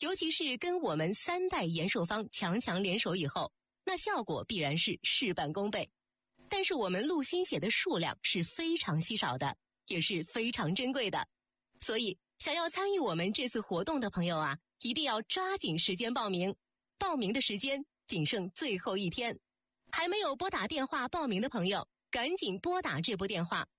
尤其是跟我们3代延寿方强联手以后，那效果必然是事半功倍。但是我们鹿心血的数量是非常稀少的，也是非常珍贵的。所以想要参与我们这次活动的朋友啊，一定要抓紧时间报名。报名的时间仅剩最后1天，还没有拨打电话报名的朋友，赶紧拨打这部电话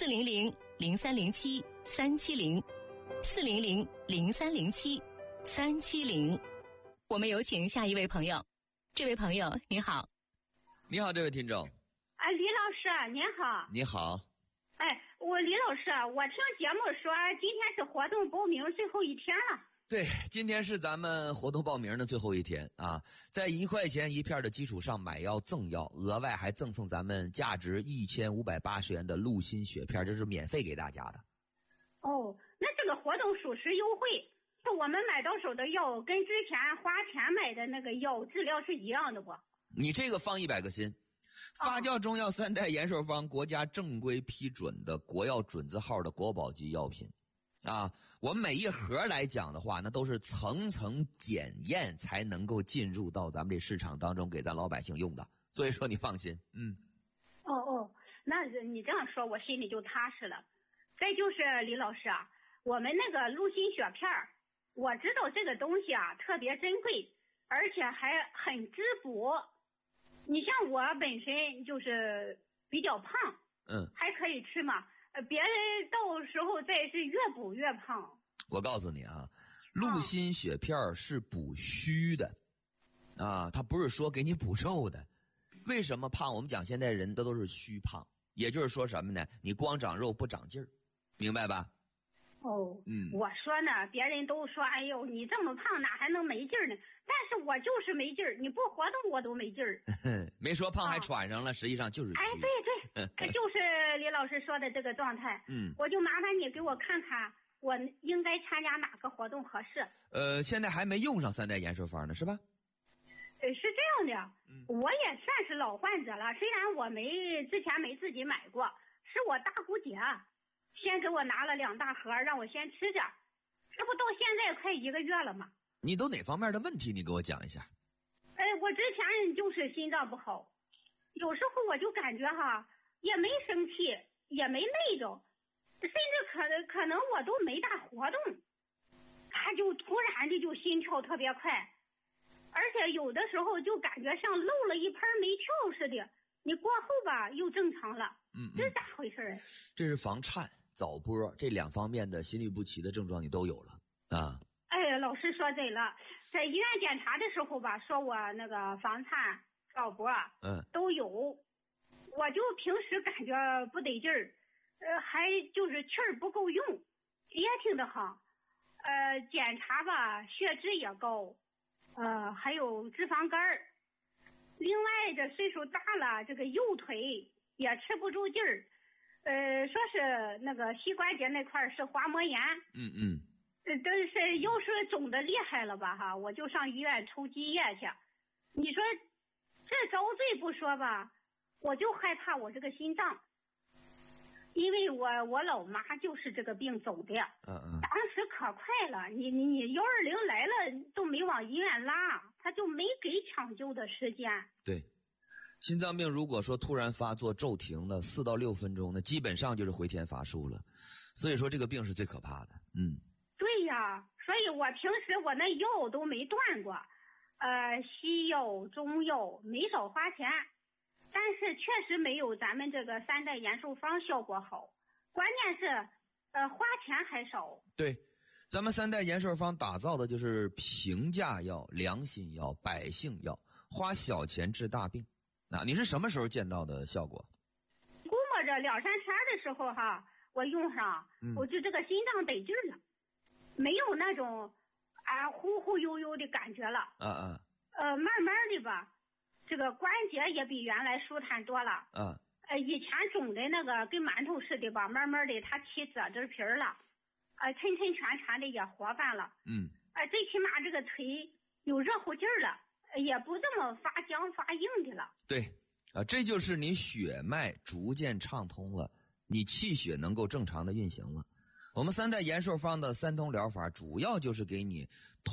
400-0307-370，400-0307-370。我们有请下一位朋友。这位朋友你好。 你好，这位听众。 李老师您好。 你好。 李老师，我听节目说今天是活动报名最后1天了。 对，今天是咱们活动报名的最后1天啊，在1块钱1片的基础上买药赠药，额外还赠送咱们价值1580元的鹿心血片，这是免费给大家的。 那这个活动属实优惠，我们买到手的药跟之前花钱买的那个药质量是一样的不？ 你这个放100个心。发酵中药3代延寿方国家正规批准的国药准字号的国宝级药品啊，我们每一盒来讲的话，那都是层层检验才能够进入到咱们这市场当中给咱老百姓用的，所以说你放心。 那你这样说我心里就踏实了。再就是李老师啊，我们那个鹿心血片，我知道这个东西啊特别珍贵，而且还很滋补。你像我本身就是比较胖，还可以吃嘛，别人到时候再是越补越胖。 我告诉你啊，鹿心血片是补虚的啊，它不是说给你补肉的。为什么胖？我们讲现在人都是虚胖，也就是说什么呢？你光长肉不长劲儿，明白吧？ 我说呢，别人都说哎呦你这么胖哪还能没劲儿呢，但是我就是没劲儿，你不活动我都没劲儿。 没说胖还喘上了，实际上就是虚。 对就是李老师说的这个状态。我就麻烦你给我看看我应该参加哪个活动合适。 现在还没用上3代延寿方呢是吧？ 是这样的，我也算是老患者了，虽然我之前没自己买过，是我大姑姐先给我拿了2大盒让我先吃着，这不到现在快1个月了吗？ 你都哪方面的问题？你给我讲一下。 我之前就是心脏不好，有时候我就感觉也没生气，也没累着，甚至可能我都没大活动，他就突然的就心跳特别快，而且有的时候就感觉像漏了一盆煤跳似的，你过后吧又正常了。这是咋回事啊？ 这是房颤早搏这2方面的心律不齐的症状你都有了啊。 老师说对了，在医院检查的时候吧，说我那个房颤早搏都有，我就平时感觉不得劲儿，还就是气儿不够用，也挺的好。检查吧血脂也高，还有脂肪肝儿。另外这岁数大了，这个右腿也吃不住劲儿，说是那个膝关节那块是滑膜炎。但是要是肿的厉害了吧我就上医院抽积液去。你说这遭罪不说吧，我就害怕我这个心脏，因为我老妈就是这个病走的。当时可快了，你120来了都没往医院拉，他就没给抢救的时间。 对，心脏病如果说突然发作骤停的4到6分钟呢，基本上就是回天乏术了。所以说这个病是最可怕的。 对呀，所以我平时我那药都没断过，西药中药没少花钱，但是确实没有咱们这个3代延寿方效果好，关键是花钱还少。 对，咱们3代延寿方打造的就是平价药、良心药、百姓药，花小钱治大病。你是什么时候见到的效果？ 估摸着2-3天的时候我用上，我就这个心脏得劲了，没有那种忽忽悠悠的感觉了。慢慢的吧，这个关节也比原来舒坦多了。以前肿的那个跟馒头似的吧，慢慢的它起褶子皮了，抻全的也活泛了。最起码这个腿有热乎劲儿了，也不这么发僵发硬的了。 对这就是你血脉逐渐畅通了，你气血能够正常的运行了。我们3代延寿方的3通疗法主要就是给你